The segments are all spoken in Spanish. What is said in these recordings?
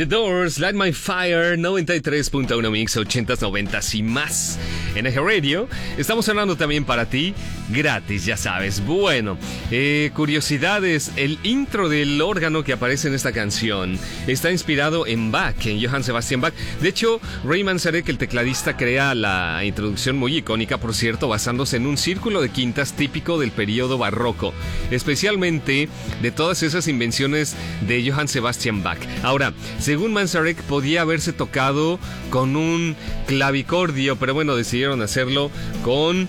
The Doors, Light My Fire, 93.1 Mix, 80s, 90s y más. En Eje Radio estamos sonando también para ti, gratis, ya sabes. Bueno, curiosidades. El intro del órgano que aparece en esta canción está inspirado en Bach, en Johann Sebastian Bach. De hecho, Ray Manzarek, el tecladista, crea la introducción muy icónica, por cierto, basándose en un círculo de quintas típico del periodo barroco, especialmente de todas esas invenciones de Johann Sebastian Bach. Ahora, según Manzarek, podía haberse tocado con un clavicordio, pero bueno, decidieron hacerlo con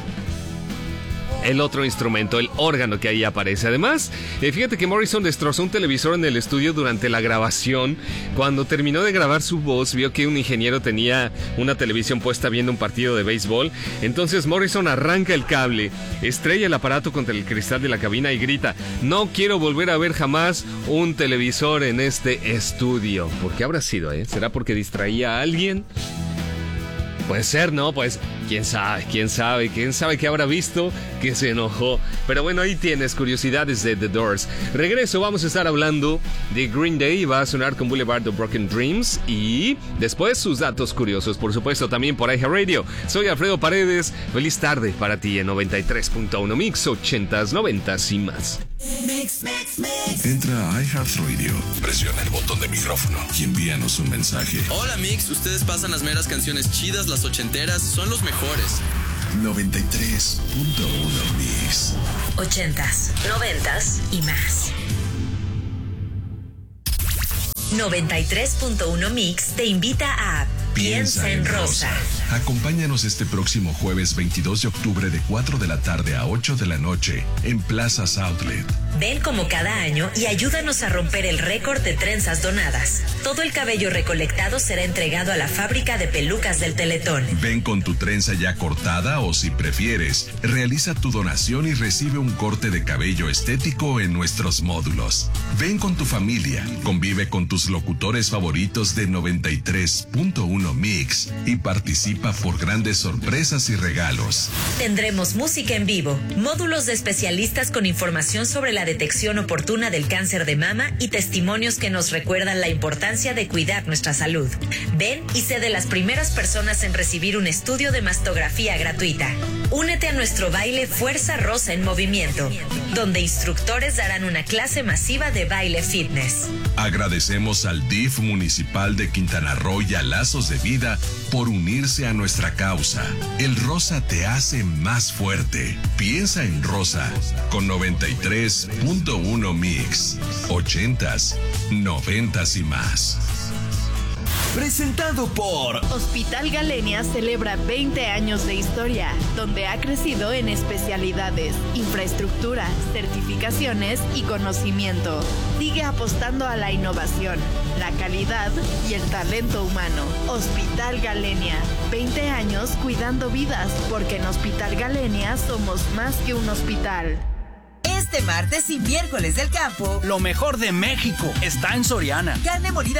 el otro instrumento, el órgano que ahí aparece. Además, fíjate que Morrison destrozó un televisor en el estudio durante la grabación. Cuando terminó de grabar su voz, vio que un ingeniero tenía una televisión puesta viendo un partido de béisbol. Entonces Morrison arranca el cable, estrella el aparato contra el cristal de la cabina y grita: "No quiero volver a ver jamás un televisor en este estudio". ¿Por qué habrá sido, ¿Será porque distraía a alguien? Puede ser, ¿no? Pues quién sabe qué habrá visto que se enojó. Pero bueno, ahí tienes curiosidades de The Doors. Regreso, vamos a estar hablando de Green Day. Va a sonar con Boulevard of Broken Dreams. Y después sus datos curiosos, por supuesto, también por Eje Radio. Soy Alfredo Paredes. Feliz tarde para ti en 93.1 Mix, 80s, 90s y más. Mix. Entra a iHeartRadio, presiona el botón de micrófono y envíanos un mensaje. Hola Mix, ustedes pasan las meras canciones chidas, las ochenteras, son los mejores. 93.1 Mix. 80s, 90s y más. 93.1 Mix te invita a Piensa en Rosa. Acompáñanos este próximo jueves 22 de octubre de 4 de la tarde a 8 de la noche en Plazas Outlet. Ven como cada año y ayúdanos a romper el récord de trenzas donadas. Todo el cabello recolectado será entregado a la fábrica de pelucas del Teletón. Ven con tu trenza ya cortada o, si prefieres, realiza tu donación y recibe un corte de cabello estético en nuestros módulos. Ven con tu familia, convive con tus locutores favoritos de 93.1 Mix y participa por grandes sorpresas y regalos. Tendremos música en vivo, módulos de especialistas con información sobre la detección oportuna del cáncer de mama y testimonios que nos recuerdan la importancia de cuidar nuestra salud. Ven y sé de las primeras personas en recibir un estudio de mastografía gratuita. Únete a nuestro baile Fuerza Rosa en Movimiento, donde instructores darán una clase masiva de baile fitness. Agradecemos al DIF municipal de Quintana Roo y a Lazos de Vida por unirse a nuestra causa. El rosa te hace más fuerte. Piensa en Rosa con 93.1 Mix, 80s, 90s y más. Presentado por Hospital Galenia celebra 20 años de historia, donde ha crecido en especialidades, infraestructura, certificaciones y conocimiento. Sigue apostando a la innovación, la calidad y el talento humano. Hospital Galenia, 20 años cuidando vidas, porque en Hospital Galenia somos más que un hospital. Este martes y miércoles del campo, lo mejor de México está en Soriana. Carne molida